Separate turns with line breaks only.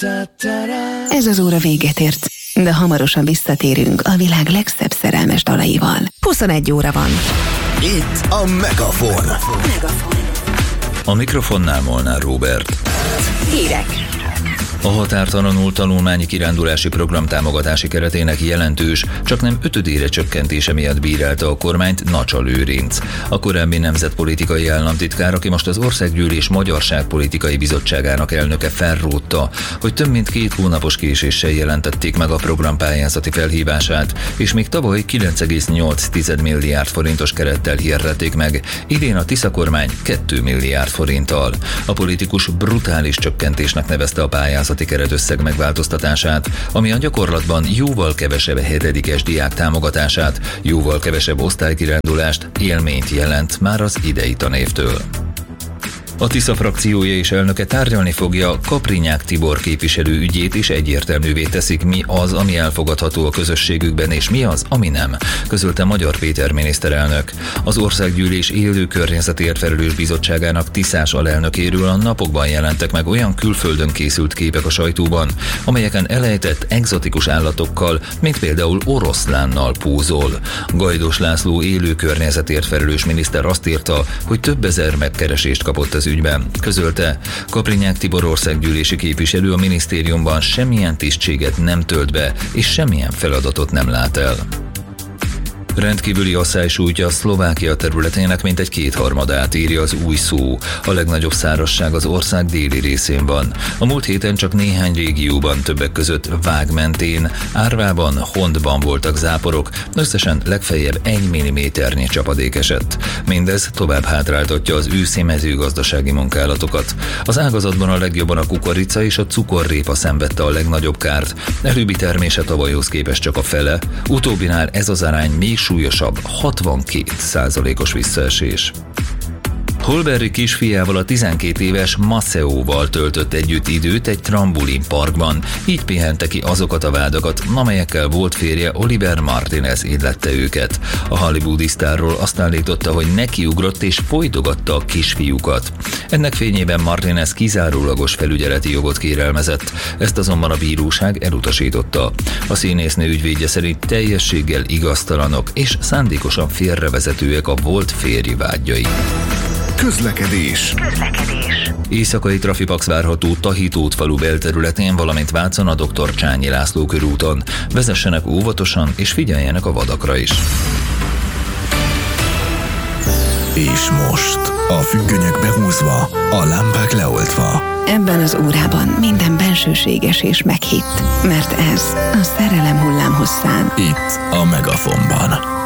Ez az óra véget ért, de hamarosan visszatérünk a világ legszebb szerelmes dalaival. 21 óra van.
Itt a Megafon.
A mikrofonnál Molnár Róbert.
Hírek.
A határtalanul tanulmányi kirándulási program támogatási keretének jelentős, csak nem 5-ödére csökkentése miatt bírálta a kormányt Nacsa Lőrinc. A korábbi nemzetpolitikai államtitkár, aki most az Országgyűlés Magyarságpolitikai Bizottságának elnöke, felrótta, hogy több mint 2 hónapos késéssel jelentették meg a program pályázati felhívását, és még tavaly 9,8 milliárd forintos kerettel hirdették meg, idén a Tisza kormány 2 milliárd forinttal. A politikus brutális csökkentésnek nevezte a pályázati keretösszeg megváltoztatását, ami a gyakorlatban jóval kevesebb 7-es diák támogatását, jóval kevesebb osztálykirándulást, élményt jelent már az idei tanévtől. A Tisza frakciója és elnöke tárgyalni fogja Kaprinyák Tibor képviselő ügyét, és egyértelművé teszik, mi az, ami elfogadható a közösségükben, és mi az, ami nem, közölte Magyar Péter miniszterelnök. Az Országgyűlés élő környezetért felelős bizottságának tiszás alelnökéről a napokban jelentek meg olyan külföldön készült képek a sajtóban, amelyeken elejtett egzotikus állatokkal, mint például oroszlánnal pózol. Gajdos László élő környezetért felelős miniszter azt írta, hogy több ezer megkeresést kapott az ügyben. Közölte, Kaprinyák Tibor országgyűlési képviselő a minisztériumban semmilyen tisztséget nem tölt be, és semmilyen feladatot nem lát el. Rendkívüli asszály sújtja a Szlovákia területének mintegy 2/3-át, írja az Új Szó. A legnagyobb szárazság az ország déli részén van. A múlt héten csak néhány régióban, többek között Vág mentén, Árvában, Hondban voltak záporok, összesen legfeljebb 1 mm csapadék esett. Mindez tovább hátráltatja az őszi mezőgazdasági munkálatokat. Az ágazatban a legjobban a kukorica és a cukorrépa szenvedte a legnagyobb kárt. Előbbi termése tavalyhoz képest csak a fele, utóbbinál ez az arány még súlyosabb, 62%-os visszaesés. Holberry kisfiával, a 12 éves Maceóval töltött együtt időt egy trambulinparkban, így pihente ki azokat a vádakat, amelyekkel volt férje Oliver Martinez illette őket. A hollywoodi sztárról azt állította, hogy nekiugrott és folytogatta a kisfiúkat. Ennek fényében Martinez kizárólagos felügyeleti jogot kérelmezett, ezt azonban a bíróság elutasította. A színésznő ügyvédje szerint teljességgel igaztalanok és szándékosan félrevezetőek a volt férj vádjai.
Közlekedés.
Éjszakai trafipax várható Tahitót falu belterületén, valamint Vácon a Dr. Csányi László körúton. Vezessenek óvatosan és figyeljenek a vadakra is.
És most a függönyök behúzva, a lámpák leoltva.
Ebben az órában minden bensőséges és meghitt, mert ez a szerelem hullámhosszán.
Itt a Megafonban.